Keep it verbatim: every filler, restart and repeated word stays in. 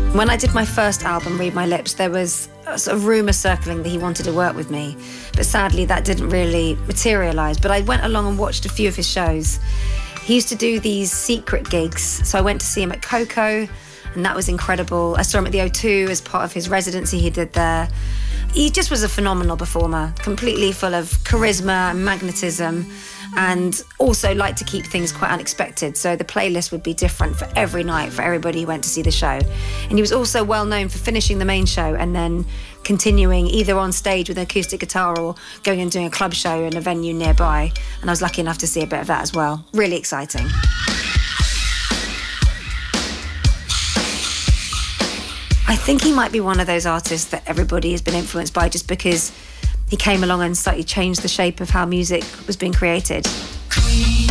When I did my first album, Read My Lips, there was a sort of rumour circling that he wanted to work with me. But sadly, that didn't really materialise. But I went along and watched a few of his shows. He used to do these secret gigs. So I went to see him at Coco, and that was incredible. I saw him at the O two as part of his residency he did there. He just was a phenomenal performer, completely full of charisma and magnetism, and also liked to keep things quite unexpected. So the playlist would be different for every night for everybody who went to see the show. And he was also well known for finishing the main show and then continuing either on stage with an acoustic guitar or going and doing a club show in a venue nearby. And I was lucky enough to see a bit of that as well. Really exciting. I think he might be one of those artists that everybody has been influenced by just because he came along and slightly changed the shape of how music was being created.